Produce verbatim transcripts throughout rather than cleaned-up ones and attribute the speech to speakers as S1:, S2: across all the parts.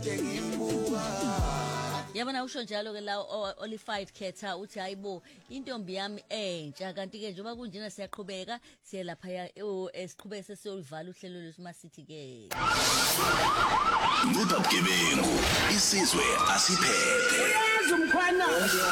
S1: Yabona usho njalo ke la Olified Khetha uthi hayibo intombi yami entsha kanti ke njengoba kunjena siyaqhubeka siye lapha esiqhubeke sesiyolivala uhlelo lwethu masithi ke
S2: Bugebengu isizwe asiphephe
S3: uyazi umkhwana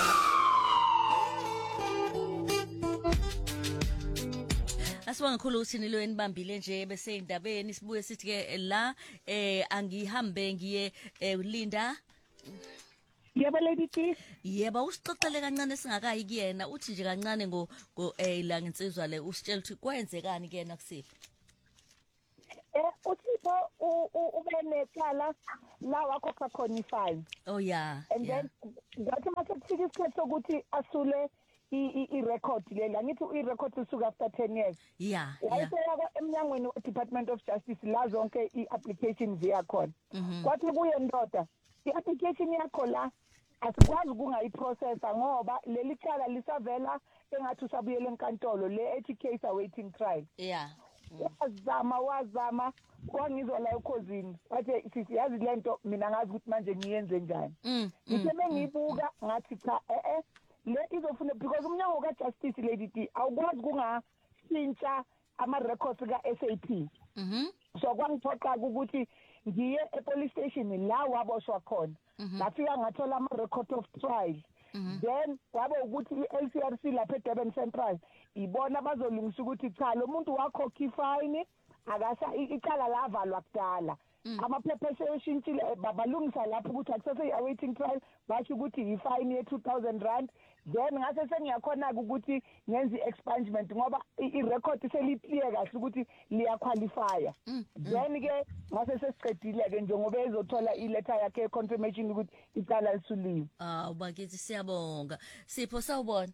S1: Asibonga kakhulu ukuthi nilo enibambile nje bese indabeni sibuye sithi ke la eh angihambe ngiye ulinda
S3: Yebo lady T
S1: Yebo usixoxele kancane singakayi kuyena uthi nje kancane ngo ngo eh la ngensizwa le usitshela ukuthi kwenzekani kuyena kusipho
S3: Eh uThipho ubenecala la wakho khona i-fine
S1: Oh yeah
S3: and then ngathi mase kufika isikhathi sokuthi asule i-record lela ngithi i-record usuka after ten years
S1: yeah
S3: wayeseka emnyangweni we-Department of Justice la zonke i-applications ziyakhona kwathi kuye ndoda i-application yakho la asikwazi kungayiprocessa ngoba leli cala lisavela engathi usabuyele enkantolo le ethi case awaiting trial
S1: yeah
S3: wazama wazama kwangizwa la ekhosini wathi sisiyazi lento mina ngazi ukuthi manje ngiyenze njani ngithe mengibuka ngathi cha eh eh le izofuna because umnyango ka justice lady D awukwazi kungashintsha ama records ka S A P
S1: mhm
S3: so kwangiphoqa ukuthi ngiye e police station la waboshwa khona ngafika ngathola ama record of trial then kwabe ukuthi i-L C R C lapha eDurban Central ibona bazolungisa ukuthi cha lo muntu wakho fine akasa icala lavalwa kudala amaphepha seshintshile babalungisa lapho ukuthi akusese awaiting trial basho ukuthi i-fine ye two thousand rand then ngase sengiyakhona ukuthi ngenze expungement ngoba i-record seliphiye kahle ukuthi liya qualify then ke ngase sesiqedile ke njengoba ezothola i-letter yakhe confirmation ukuthi icala lisuliwe
S1: ah ubakithi siyabonga Sipho sawubona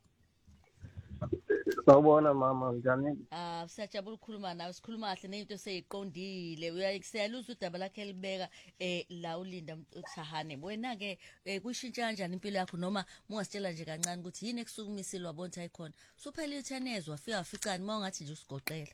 S4: Sawubona mama njani
S1: Ah siyajabula ukukhuluma nawe sikhuluma kahle nento seyiqondile uyayiseluza udaba lakhe libeka eh la ulinda uThahane wena ke kushintsha kanjani impilo yakho noma mungasitshela nje kancane ukuthi yini ekusukumisile wabona ukuthi ayikhona suphela ithenezwa wafika waficani mawungathi nje usigoqela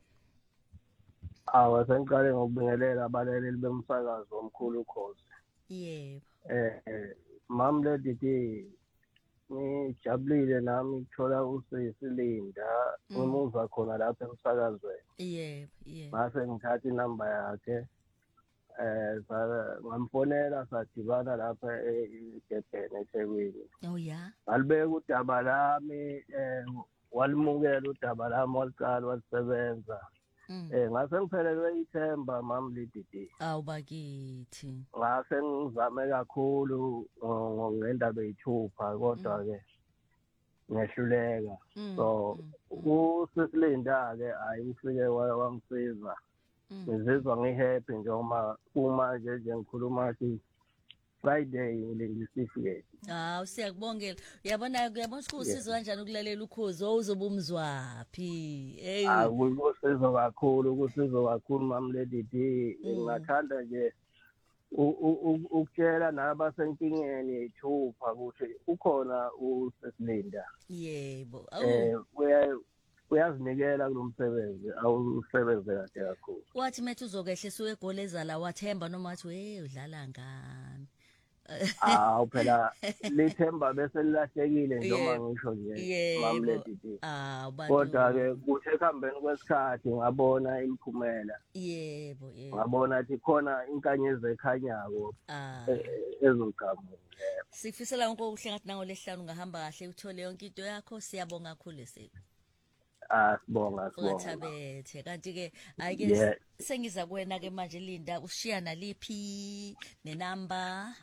S4: Awa sengiqale ngokubingelela abalaleli bemsakazo omkhulu ukhozi
S1: Yebo
S4: eh mam lady D ngijabulile nami ukuthola usisilinda umuzwa khona lapha emsakazweni
S1: yebo yebo
S4: mase ngithatha inamba yakhe eh ngamfonela sadibana lapha eDurban eThekwini
S1: oh yeah
S4: ngalibeka udaba lami eh walimukela udaba lami waliqala walisebenza eh ngase ngiphelelwe ithemba mam lady D
S1: awubakithi
S4: ngase ngizame kakhulu ngendaba eyithupha kodwa ke ngehluleka so usisilinda ke ayifike wangisiza ngizizwa ngihappy njengoba uma nje nje ngikhuluma nje Friday ngilindisifiye
S1: ah usiyakubongela uyabona uyabona ukusiza kanjani ukulalela ukhozi owuzoba umzwaphi hey
S4: ah kusiza kakhulu kusiza kakhulu mam lady D ngathanda nje ukutshela nabasenkingeni yithupha ukuthi ukhona usesilinda
S1: yebo
S4: eh uyazinikela kulomsebenzi awusebenze kahle kakhulu
S1: wathi methu uzokehlisa egoleza la wathemba noma wathi hey udlala ngami
S4: ah phela lithemba bese lilahlekile noma ngisho nje mam lady D
S1: ah
S4: kodwa ke kuthe ekuhambeni kwesikhathi ngabona imphumela
S1: yebo yebo
S4: ngabona ukuthi khona inkanyezi ekhanyako ezoqhamuka
S1: sifisela konke okuhle ngathi nango lehlanu ngahamba kahle uthole yonke into yakho siyabonga kakhulu Sipho
S4: ah sibonga sibonga
S1: Ungathabethe kanti ke ayike sengiza kuwena ke manje Linda ushiya naliphi nenamba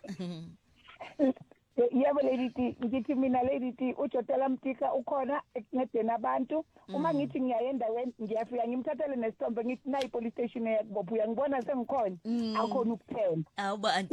S3: Yebo lady T ngithi mina lady T uJotela Mtika ukhona ekuncedeni abantu uma ngithi ngiyaye endaweni ngiyafika ngimthathele nesithombe ngithi nayi police station yakubopha uyangibona sengikhona akhona ukuthemba
S1: awuba anti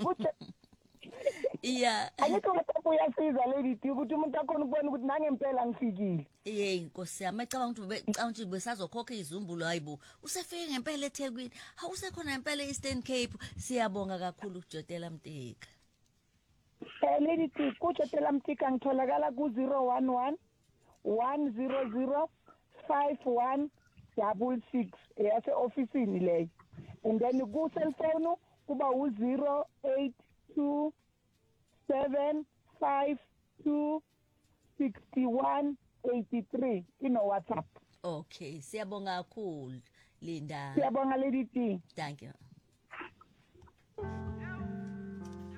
S1: Yeah.
S3: Ayikho lapho uyasiza lady D ukuthi umuntu akhona ukubona ukuthi nangempela ngifikile.
S1: Hey Nkosi yami ecabanga ukuthi becabanga ukuthi besazokhokha izumbulo hayibo. Usefike ngempela eThekwini. Awusekhona ngempela eEastern Cape. Siyabonga kakhulu uJotela Mtika.
S3: Eh lady D kuJotela Mtika ngitholakala ku zero one one one zero zero five one six six yase officeini leyo. And then ku cellphone kuba u zero eight two seven five two six one eight three ino WhatsApp.
S1: Okay, siyabonga kakhulu Linda.
S3: Siyabonga Lady T.
S1: Thank you.